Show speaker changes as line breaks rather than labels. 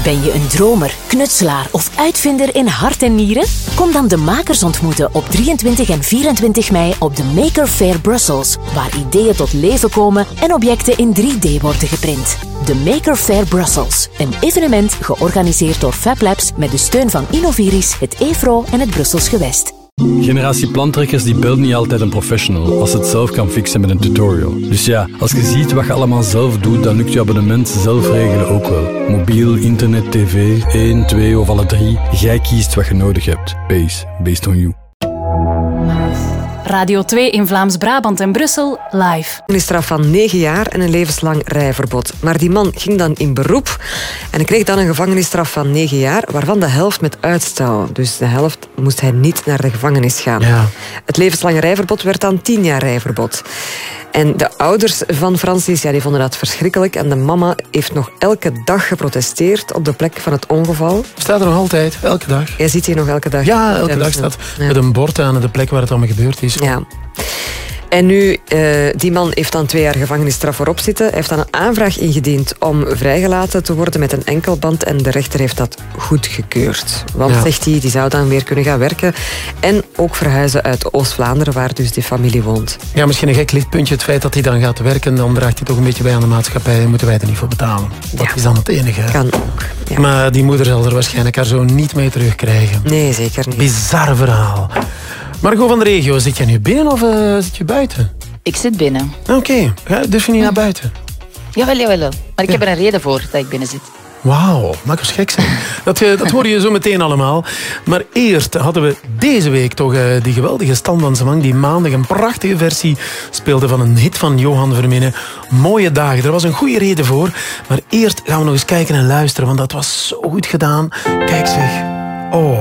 Ben je een dromer, knutselaar of uitvinder in hart en nieren? Kom dan de makers ontmoeten op 23 en 24 mei op de Maker Faire Brussels, waar ideeën tot leven komen en objecten in 3D worden geprint. De Maker Faire Brussels, een evenement georganiseerd door Fab Labs met de steun van Innoviris, het EFRO en het Brussels Gewest.
Generatie plantrekkers die belt niet altijd een professional als het zelf kan fixen met een tutorial. Dus ja, als je ziet wat je allemaal zelf doet, dan lukt je abonnement zelf regelen ook wel. Mobiel, internet, tv, 1, 2 of alle 3. Jij kiest wat je nodig hebt. Based on you.
Radio 2 in Vlaams-Brabant en Brussel, live.
Een straf van 9 jaar en een levenslang rijverbod. Maar die man ging dan in beroep en kreeg dan een gevangenisstraf van 9 jaar, waarvan de helft met uitstel. Dus de helft moest hij niet naar de gevangenis gaan.
Ja.
Het levenslange rijverbod werd dan 10 jaar rijverbod. En de ouders van Francis, die vonden dat verschrikkelijk. En de mama heeft nog elke dag geprotesteerd op de plek van het ongeval.
Staat er nog altijd, elke dag.
Jij ziet hier nog elke dag.
Ja, elke dag staat met een bord aan de plek waar het allemaal gebeurd is.
Ja. En nu, die man heeft dan 2 jaar gevangenisstraf voorop zitten. Hij heeft dan een aanvraag ingediend om vrijgelaten te worden met een enkelband. En de rechter heeft dat goedgekeurd. Want, zegt hij, die zou dan weer kunnen gaan werken. En ook verhuizen uit Oost-Vlaanderen, waar dus die familie woont.
Ja, misschien een gek lichtpuntje. Het feit dat hij dan gaat werken, dan draagt hij toch een beetje bij aan de maatschappij. Moeten wij er niet voor betalen. Dat is dan het enige.
Kan ook. Ja.
Maar die moeder zal er waarschijnlijk haar zoon niet mee terugkrijgen.
Nee, zeker niet.
Bizar verhaal. Margot van de regio, zit jij nu binnen of zit je buiten?
Ik zit binnen.
Oké, durf je niet naar buiten?
Jawel. Maar ik heb er een reden voor dat ik binnen zit.
Wauw, mag eens gek zijn. Dat hoor je zo meteen allemaal. Maar eerst hadden we deze week toch die geweldige Stan van Zwang, die maandag een prachtige versie speelde van een hit van Johan Verminnen. Mooie dagen, er was een goede reden voor. Maar eerst gaan we nog eens kijken en luisteren, want dat was zo goed gedaan. Kijk zeg. Oh.